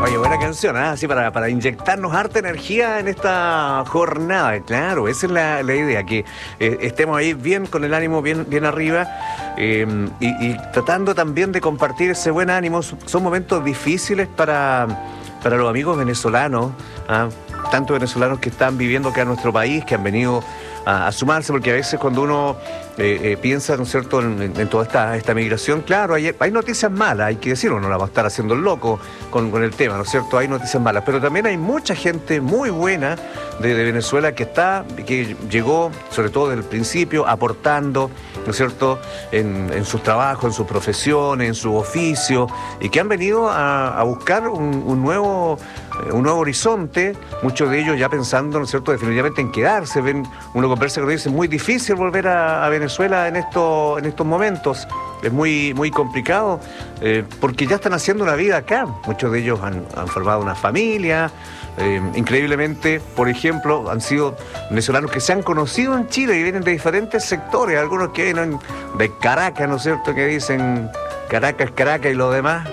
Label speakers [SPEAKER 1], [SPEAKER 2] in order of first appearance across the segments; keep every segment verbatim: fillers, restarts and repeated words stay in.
[SPEAKER 1] Oye, buena canción, ¿eh? Así para, para inyectarnos harta energía en esta jornada. Claro, esa es la, la idea, que eh, estemos ahí bien con el ánimo bien, bien arriba eh, y, y tratando también de compartir ese buen ánimo. Son momentos difíciles para, para los amigos venezolanos, ¿eh? Tanto venezolanos que están viviendo acá en nuestro país, que han venido a, a sumarse, porque a veces cuando uno eh, eh, piensa, ¿no es cierto?, en, en toda esta, esta migración, claro, hay, hay noticias malas, hay que decirlo, no la va a estar haciendo el loco con, con el tema, ¿no es cierto?, hay noticias malas, pero también hay mucha gente muy buena de, de Venezuela que está, que llegó, sobre todo desde el principio, aportando, ¿no es cierto?, en, en sus trabajos, en sus profesiones, en su oficio, y que han venido a, a buscar un, un nuevo... un nuevo horizonte, muchos de ellos ya pensando, ¿no es cierto?, definitivamente en quedarse. Ven, uno conversa con ellos, es muy difícil volver a, a Venezuela en, esto, en estos momentos, es muy, muy complicado, eh, porque ya están haciendo una vida acá, muchos de ellos han, han formado una familia, eh, increíblemente, por ejemplo, han sido venezolanos que se han conocido en Chile y vienen de diferentes sectores, algunos que vienen de Caracas, ¿no es cierto?, que dicen Caracas, Caracas y lo demás.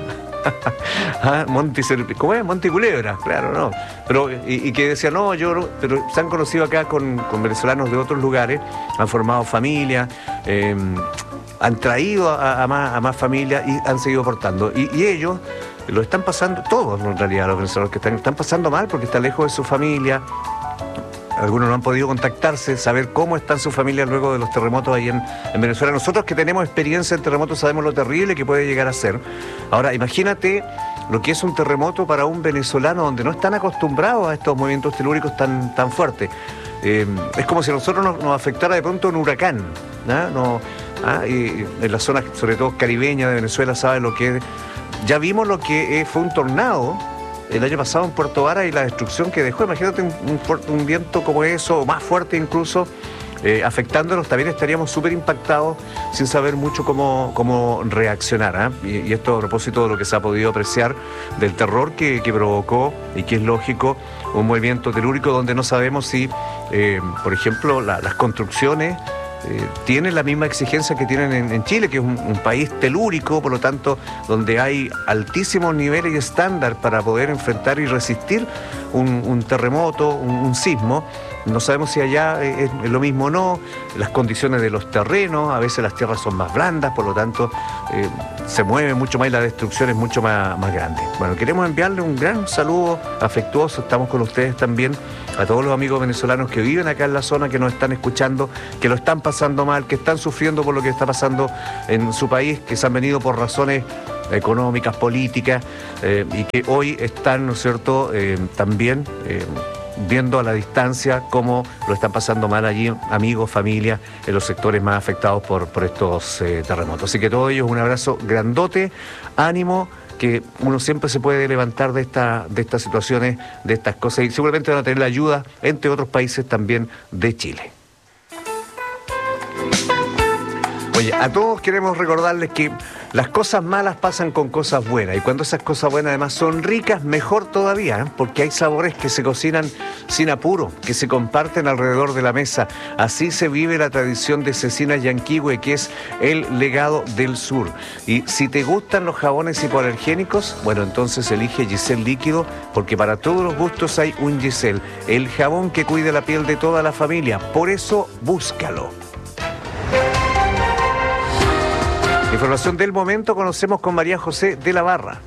[SPEAKER 1] ah, Monte, ¿Cómo es? Monte Culebra, claro, no. Pero, y, y que decía, no, yo no, pero se han conocido acá con, con venezolanos de otros lugares, han formado familia, eh, han traído a, a, más, a más familias y han seguido aportando. Y, y ellos lo están pasando, todos en realidad, los venezolanos que están, están pasando mal porque están lejos de su familia. Algunos no han podido contactarse, saber cómo están sus familias luego de los terremotos ahí en, en Venezuela. Nosotros que tenemos experiencia en terremotos sabemos lo terrible que puede llegar a ser. Ahora, imagínate lo que es un terremoto para un venezolano donde no están acostumbrados a estos movimientos telúricos tan, tan fuertes. Eh, es como si a nosotros nos, nos afectara de pronto un huracán, ¿no? No, ah, y en las zonas, sobre todo caribeñas de Venezuela, sabe lo que es. Ya vimos lo que fue un tornado el año pasado en Puerto Vara y la destrucción que dejó. Imagínate un, un, un viento como eso, o más fuerte incluso, eh, afectándonos, también estaríamos súper impactados sin saber mucho cómo, cómo reaccionar, ¿eh? y, y esto a propósito de lo que se ha podido apreciar del terror que, que provocó, y que es lógico, un movimiento telúrico donde no sabemos si, eh, por ejemplo, la, las construcciones Eh, tienen la misma exigencia que tienen en, en Chile, que es un, un país telúrico, por lo tanto, donde hay altísimos niveles y estándar para poder enfrentar y resistir un, un terremoto, un, un sismo. No sabemos si allá es, es lo mismo o no, las condiciones de los terrenos, a veces las tierras son más blandas, por lo tanto, eh, se mueve mucho más y la destrucción es mucho más, más grande. Bueno, queremos enviarle un gran saludo afectuoso, estamos con ustedes también, a todos los amigos venezolanos que viven acá en la zona, que nos están escuchando, que lo están pasando mal, que están sufriendo por lo que está pasando en su país, que se han venido por razones económicas, políticas, eh, y que hoy están, ¿no es cierto?, eh, también eh, viendo a la distancia cómo lo están pasando mal allí, amigos, familia, en los sectores más afectados por, por estos eh, terremotos. Así que a todos ellos un abrazo grandote, ánimo, que uno siempre se puede levantar de, esta, de estas situaciones, de estas cosas, y seguramente van a tener la ayuda, entre otros países también, de Chile. Oye, a todos queremos recordarles que las cosas malas pasan con cosas buenas, y cuando esas cosas buenas además son ricas, mejor todavía, ¿eh? Porque hay sabores que se cocinan sin apuro, que se comparten alrededor de la mesa. Así se vive la tradición de Cecinas Yanquihue, que es el legado del sur. Y si te gustan los jabones hipoalergénicos, bueno, entonces elige Giselle Líquido, porque para todos los gustos hay un Giselle, el jabón que cuida la piel de toda la familia. Por eso, búscalo. Información del momento, conocemos con María José de la Barra.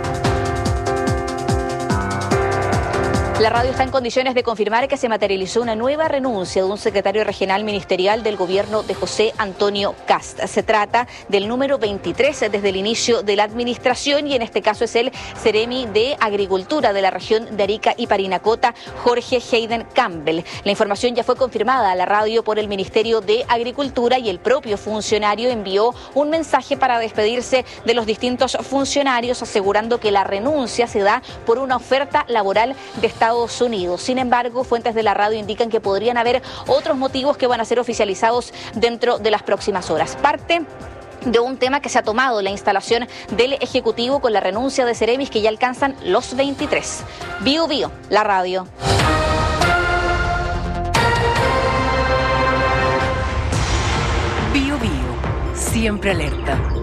[SPEAKER 2] La radio está en condiciones de confirmar que se materializó una nueva renuncia de un secretario regional ministerial del gobierno de José Antonio Kast. Se trata del número veintitrés desde el inicio de la administración, y en este caso es el Seremi de Agricultura de la región de Arica y Parinacota, Jorge Hayden Campbell. La información ya fue confirmada a la radio por el Ministerio de Agricultura, y el propio funcionario envió un mensaje para despedirse de los distintos funcionarios, asegurando que la renuncia se da por una oferta laboral de Estados Unidos. Sin embargo, fuentes de la radio indican que podrían haber otros motivos que van a ser oficializados dentro de las próximas horas. Parte de un tema que se ha tomado la instalación del Ejecutivo con la renuncia de Seremis, que ya alcanzan los veintitrés. Bio Bio, la radio.
[SPEAKER 3] Bio Bio, siempre alerta.